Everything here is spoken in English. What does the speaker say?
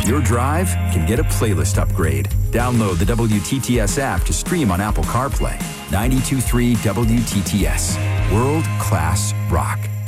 your drive can get a playlist upgrade. Download the WTTS app to stream on Apple CarPlay. 92.3 WTTS. World-class rock.